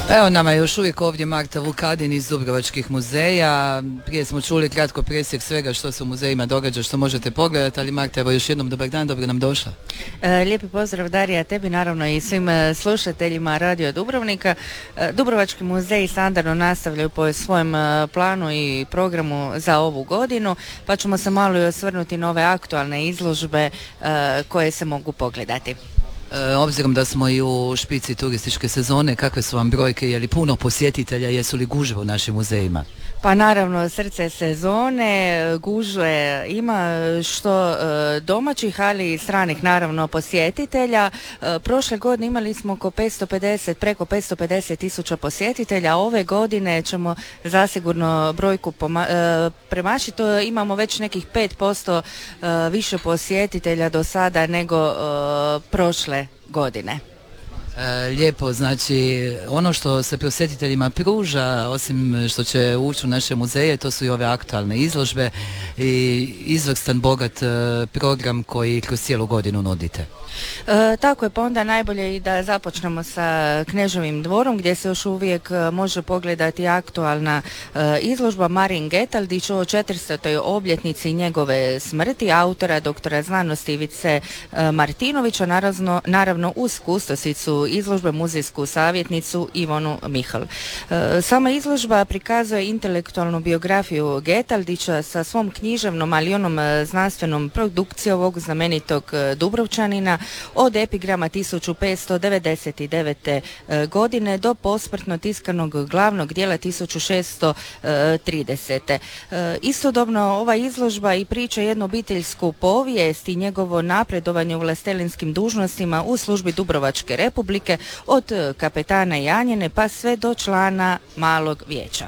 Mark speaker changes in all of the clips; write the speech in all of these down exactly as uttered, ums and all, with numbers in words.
Speaker 1: Evo nama je još uvijek ovdje Marta Vukadin iz Dubrovačkih muzeja. Prije smo čuli kratko presjek svega što se u muzejima događa, što možete pogledati, ali Marta, evo još jednom dobar dan, dobro nam došla.
Speaker 2: E, lijepi pozdrav Darija, tebi naravno i svim e, slušateljima Radio Dubrovnika. E, Dubrovački muzeji standardno nastavljaju po svojem e, planu i programu za ovu godinu, pa ćemo se malo i osvrnuti na ove aktualne izložbe e, koje se mogu pogledati.
Speaker 1: E, obzirom da smo i u špici turističke sezone, kakve su vam brojke, je li puno posjetitelja, jesu li gužve u našim muzejima?
Speaker 2: Pa naravno, srce sezone, gužve ima što e, domaćih, ali i stranih naravno posjetitelja. E, prošle godine imali smo oko petsto pedeset, preko petsto pedeset tisuća posjetitelja, ove godine ćemo zasigurno brojku poma- e, premašiti, to imamo već nekih pet posto e, više posjetitelja do sada nego e, prošle godine.
Speaker 1: E, lijepo, znači ono što se posjetiteljima pruža, osim što će ući u naše muzeje, to su i ove aktualne izložbe i izvrstan bogat e, program koji kroz cijelu godinu nudite.
Speaker 2: E, tako je, pa onda najbolje i da započnemo sa Kneževim dvorom gdje se još uvijek e, može pogledati aktualna e, izložba Marin Getaldić o četiristotoj obljetnici njegove smrti, autora doktora znanosti Ivice e, Martinovića, naravno, naravno uz kustosicu izložbe muzejsku savjetnicu Ivonu Mihal. E, sama izložba prikazuje intelektualnu biografiju Getaldića sa svom književnom, ali i onom e, znanstvenom produkcijom ovog znamenitog e, Dubrovčanina od epigrama tisuću petsto devedeset devete. godine do posmrtno tiskanog glavnog dijela tisuću šessto tridesete. Istodobno ova izložba i priča jednu obiteljsku povijest i njegovo napredovanje u vlastelinskim dužnostima u službi Dubrovačke Republike od kapetana Janjine pa sve do člana Malog vijeća.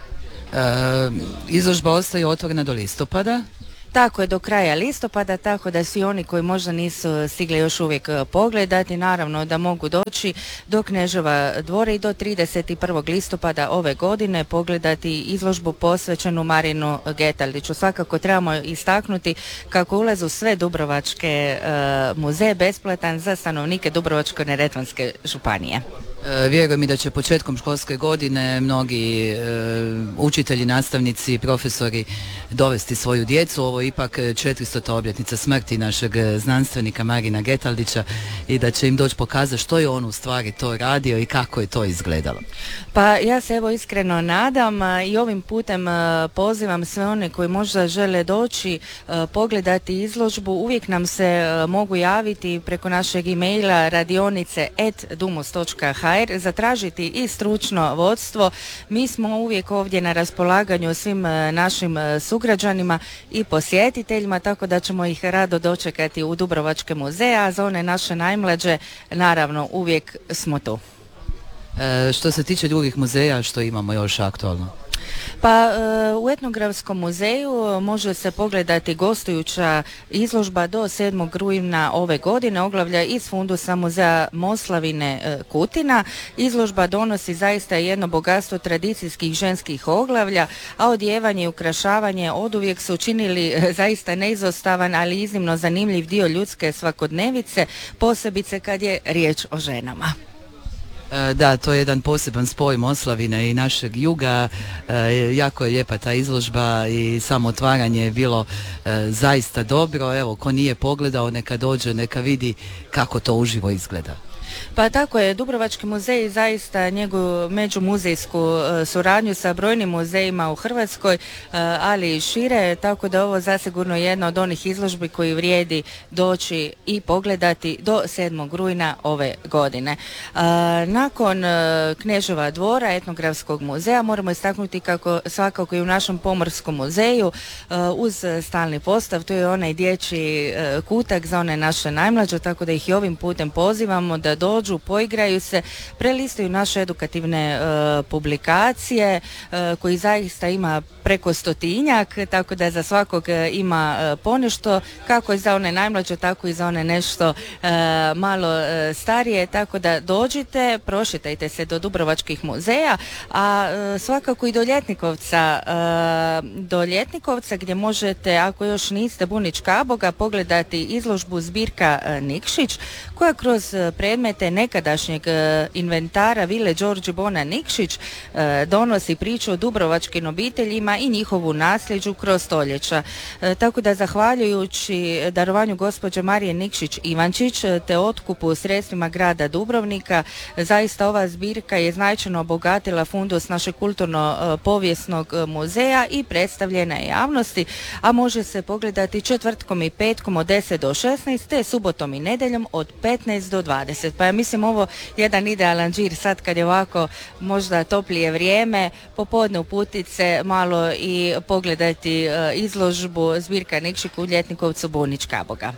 Speaker 1: E, izložba ostaje otvorena do listopada.
Speaker 2: Tako je, do kraja listopada, tako da svi oni koji možda nisu stigli još uvijek pogledati, naravno da mogu doći do Kneževa dvora i do trideset prvog listopada ove godine pogledati izložbu posvećenu Marinu Getaldiću. Svakako trebamo istaknuti kako ulaz u sve dubrovačke uh, muzeje besplatan za stanovnike Dubrovačko-neretvanske županije.
Speaker 1: E, vjerujem mi da će početkom školske godine mnogi e, učitelji, nastavnici, profesori dovesti svoju djecu. Ovo je ipak četiristota obljetnica smrti našeg znanstvenika Marina Getaldića i da će im doći pokazati što je on u stvari to radio i kako je to izgledalo.
Speaker 2: Pa ja se evo iskreno nadam a, i ovim putem a, pozivam sve one koji možda žele doći a, pogledati izložbu. Uvijek nam se a, mogu javiti preko našeg e-maila radionice at dumos točka h r, zatražiti i stručno vodstvo. Mi smo uvijek ovdje na raspolaganju svim a, našim a, sugrađanima i posjetiteljima, tako da ćemo ih rado dočekati u Dubrovačke muzeje, a za one naše najmlađe naravno uvijek smo tu.
Speaker 1: E, što se tiče drugih muzeja, što imamo još aktualno?
Speaker 2: Pa u Etnografskom muzeju može se pogledati gostujuća izložba do sedmog rujna ove godine, oglavlja iz fundusa muzeja Moslavine Kutina. Izložba donosi zaista jedno bogatstvo tradicijskih ženskih oglavlja, a odjevanje i ukrašavanje oduvijek su učinili zaista neizostavan, ali iznimno zanimljiv dio ljudske svakodnevice, posebice kad je riječ o ženama.
Speaker 1: Da, to je jedan poseban spoj Moslavine i našeg juga. E, jako je lijepa ta izložba i samo otvaranje je bilo e, zaista dobro. Evo, ko nije pogledao, neka dođe, neka vidi kako to uživo izgleda.
Speaker 2: Pa tako je, Dubrovački muzej zaista njegovu međumuzejsku uh, suradnju sa brojnim muzejima u Hrvatskoj, uh, ali i šire, tako da ovo zasigurno je jedna od onih izložbi koji vrijedi doći i pogledati do sedmog rujna ove godine. Uh, nakon uh, Kneževa dvora, Etnografskog muzeja, moramo istaknuti kako svakako i u našem Pomorskom muzeju uh, uz stalni postav, to je onaj dječji uh, kutak za one naše najmlađe, tako da ih i ovim putem pozivamo da dođu, poigraju se, prelistaju naše edukativne uh, publikacije uh, koji zaista ima preko stotinjak, tako da za svakog uh, ima uh, ponešto, kako i za one najmlađe, tako i za one nešto uh, malo uh, starije, tako da dođite, prošetajte se do Dubrovačkih muzeja, a uh, svakako i do Ljetnikovca, uh, do Ljetnikovca gdje možete, ako još niste Bunić Kaboga, pogledati izložbu zbirka uh, Nikšić, koja kroz uh, predmet predmete nekadašnjeg e, inventara vile Đorđe Bona Nikšić, e, donosi priču o dubrovačkim obiteljima i njihovu nasljeđu kroz stoljeća. E, tako da zahvaljujući darovanju gospođe Marije Nikšić Ivančić te otkupu sredstvima grada Dubrovnika, zaista ova zbirka je značajno obogatila fundus našeg kulturno-povijesnog muzeja i predstavljena je javnosti, a može se pogledati četvrtkom i petkom od deset do šesnaest, te subotom i nedeljom od petnaest do dvadeset. Pa ja mislim ovo jedan idealan džir sad kad je ovako možda toplije vrijeme, popodne uputit se malo i pogledati uh, izložbu zbirka Nikšić u Ljetnikovcu Bunić Kaboga.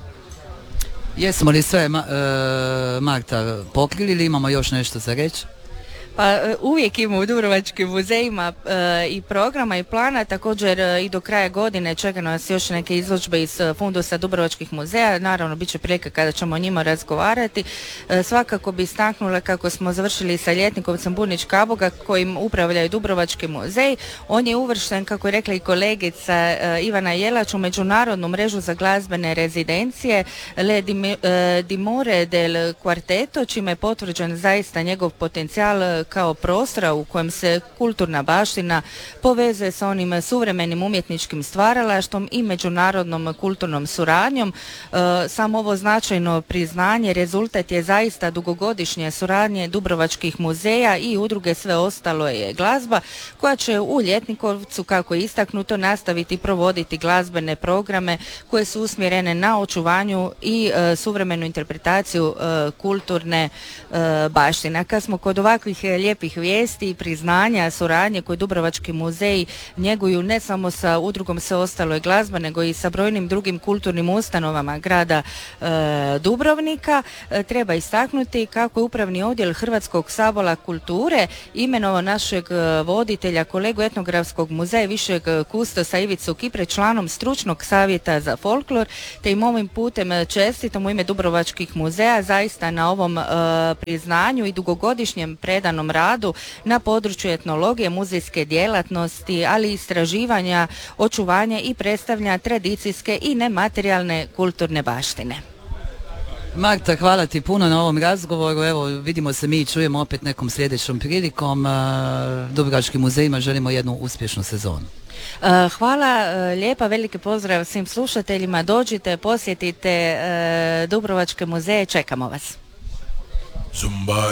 Speaker 1: Jesmo li sve, ma, e, Marta, pokrili ili imamo još nešto za reći?
Speaker 2: Pa uvijek ima u dubrovačkim muzejima e, i programa i plana, također e, i do kraja godine čeka nas još neke izložbe iz fundusa dubrovačkih muzeja, naravno bit će prilike kada ćemo o njima razgovarati. E, svakako bi istaknula kako smo završili sa Ljetnikovcem Bunić Kaboga kojim upravljaju Dubrovački muzej. On je uvršten, kako je rekla i kolegica e, Ivana Jelač, u međunarodnu mrežu za glazbene rezidencije Le Dimore del Quartetto, čime je potvrđen zaista njegov potencijal kao prostora u kojem se kulturna baština povezuje sa onim suvremenim umjetničkim stvaralaštvom i međunarodnom kulturnom suradnjom. E, samo ovo značajno priznanje rezultat je zaista dugogodišnje suradnje Dubrovačkih muzeja i udruge Sve ostalo je glazba, koja će u Ljetnikovcu, kako je istaknuto, nastaviti provoditi glazbene programe koje su usmjerene na očuvanju i e, suvremenu interpretaciju e, kulturne e, baštine. Kad smo kod ovakvih lijepih vijesti i priznanja suradnje koje Dubrovački muzeji njeguju ne samo sa udrugom Sve ostalo je glazba, nego i sa brojnim drugim kulturnim ustanovama grada e, Dubrovnika, e, treba istaknuti kako je upravni odjel Hrvatskog sabora kulture imenovao našeg voditelja, kolegu etnografskog muzeja višeg kustosa Ivicu Kipre članom stručnog savjeta za folklor, te im ovim putem čestitam u ime Dubrovačkih muzeja zaista na ovom e, priznanju i dugogodišnjem predanom radu na području etnologije, muzejske djelatnosti, ali i istraživanja, očuvanja i predstavljanja tradicijske i nematerijalne kulturne baštine.
Speaker 1: Marta, hvala ti puno na ovom razgovoru. Evo, vidimo se mi i čujemo opet nekom sljedećom prilikom. Dubrovačkim muzejima želimo jednu uspješnu sezonu.
Speaker 2: Hvala lijepa, veliki pozdrav svim slušateljima. Dođite, posjetite Dubrovačke muzeje, čekamo vas.
Speaker 3: Zumba